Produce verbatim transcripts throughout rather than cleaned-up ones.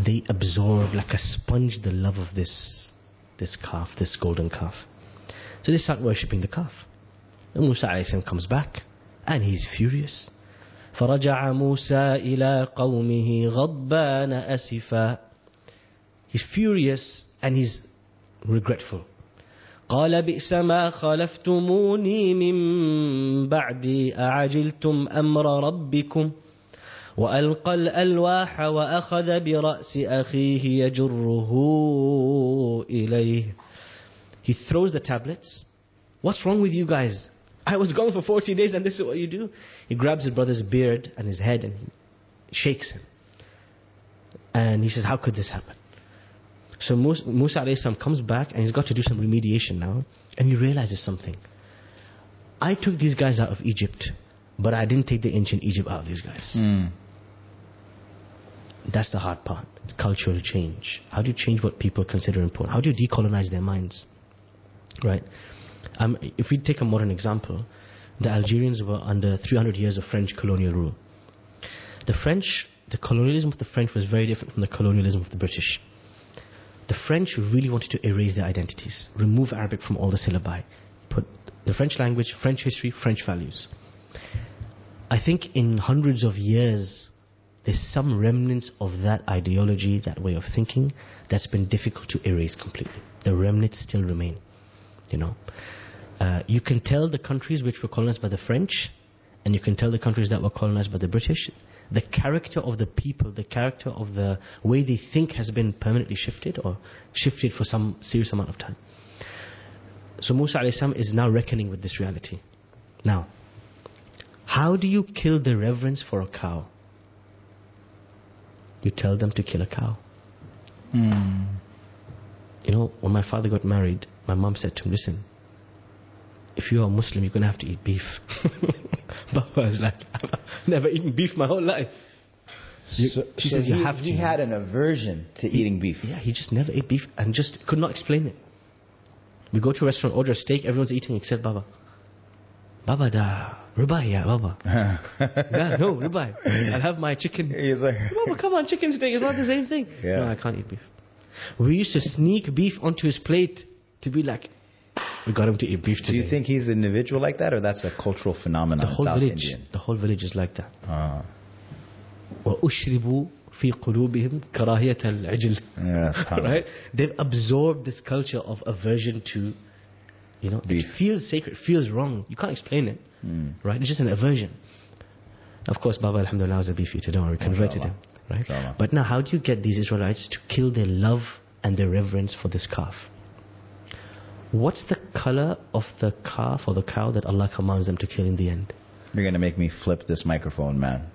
they absorb like a sponge the love of this this calf, this golden calf. So they start worshipping the calf. And Musa alayhi salam comes back and he's furious. فرجع موسى إلى قومه غضبان أسفا. He's furious and he's regretful. قال بئس ما خلفتموني من بعدي أعجلتم أمر ربكم وألقى الألواح وأخذ برأس أخيه يجره إليه. He throws the tablets. What's wrong with you guys? I was gone for forty days and this is what you do. He grabs his brother's beard and his head and he shakes him. And he says, how could this happen? So Musa, Musa alayhi salam comes back and he's got to do some remediation now. And he realizes something. I took these guys out of Egypt, but I didn't take the ancient Egypt out of these guys. Mm. That's the hard part. It's cultural change. How do you change what people consider important? How do you decolonize their minds? Right? Um, if we take a modern example, the Algerians were under three hundred years of French colonial rule. The French, the colonialism of the French was very different from the colonialism of the British. The French really wanted to erase their identities, remove Arabic from all the syllabi, put the French language, French history, French values. I think in hundreds of years, there's some remnants of that ideology, that way of thinking, that's been difficult to erase completely. The remnants still remain, you know. Uh, you can tell the countries which were colonized by the French, and you can tell the countries that were colonized by the British. The character of the people, the character of the way they think has been permanently shifted or shifted for some serious amount of time. So Musa alayhi salam is now reckoning with this reality. Now, how do you kill the reverence for a cow? You tell them to kill a cow. Mm. You know, when my father got married, my mom said to him, listen, if you are a Muslim, you're going to have to eat beef. Baba was like, I've never eaten beef my whole life. You, So, she so says, you he, have to. he had an aversion to He- eating beef. Yeah, he just never ate beef and just could not explain it. We go to a restaurant, order a steak, everyone's eating except Baba. Baba da, ribeye, yeah, Baba. Yeah, no, ribeye. I'll have my chicken. He's like, Baba, come on, chicken steak, it's not the same thing. Yeah. No, I can't eat beef. We used to sneak beef onto his plate to be like, we got him to eat beef do today. you think he's an individual like that, or that's a cultural phenomenon the whole in South village, Indian? the whole village is like that. Uh, وَأُشْرِبُوا فِي قُلُوبِهِمْ كَرَاهِيَةَ الْعِجْلِ. yeah, subhanallah. Right? They've absorbed this culture of aversion to, you know, Beef. it feels sacred, it feels wrong. You can't explain it. Mm. Right? It's just an aversion. Of course, Baba alhamdulillah was a beef eater, don't worry, we converted him. Right? Mashallah. But now, how do you get these Israelites to kill their love and their reverence for this calf? What's the color of the calf or the cow that Allah commands them to kill in the end? You're going to make me flip this microphone, man.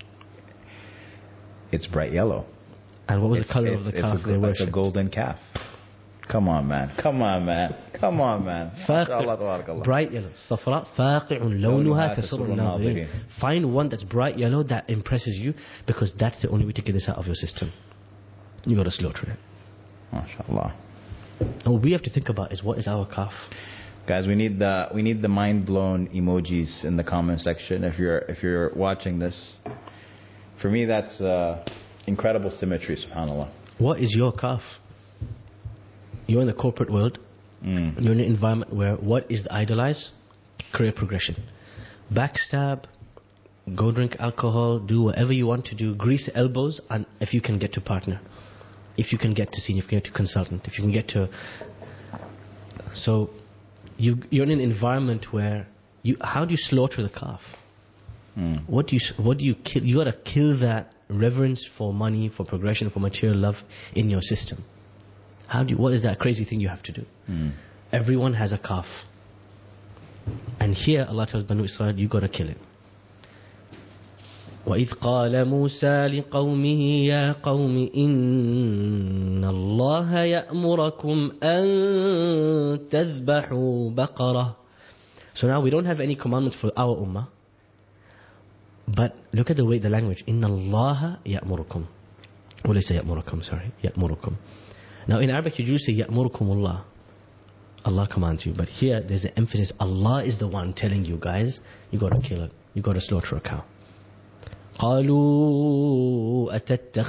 It's bright yellow. And what was It's- the color it's- of the it's calf a, they It's a worshipped? golden calf. Come on, man. Come on, man. Come on, man. MashaAllah, tabarakallah. Bright yellow. صفراء فاقع لونها تسر الناظرين. Find one that's bright yellow that impresses you, because that's the only way to get this out of your system. You got to slaughter it. MashaAllah. And what we have to think about is, what is our calf? Guys, we need the we need the mind blown emojis in the comment section if you're if you're watching this. For me, that's uh, incredible symmetry, subhanallah. What is your calf? You're in the corporate world. Mm. You're in an environment where what is the idolize? Career progression. Backstab, go drink alcohol, do whatever you want to do, grease elbows, and if you can get to partner. If you can get to senior, if you can get to consultant, if you can get to... So, you, you're in an environment where... you. How do you slaughter the calf? Mm. What do you what do you kill? You got to kill that reverence for money, for progression, for material love in your system. How do you, what is that crazy thing you have to do? Mm. Everyone has a calf, and here Allah tells Banu Israel, you got to kill it. وَإِذْ قَالَ مُوسَى لِقَوْمِهِ يَا قَوْمِ إِنَّ اللَّهَ يَأْمُرَكُمْ أَن تَذْبَحُوا بَقَرَةً. So now we don't have any commandments for our ummah. But look at the way the language. Inna Allah ya'murukum. وَلَيْسَ يَأْمُرُكُمْ, sorry. يَأْمُرُكُمْ. Now in Arabic you usually say يَأْمُرُكُمُ Allah. Allah commands you. But here there's an emphasis. Allah is the one telling you guys, you got to kill it. You got to slaughter a cow. قَالُوا أَتَتَّخِذُ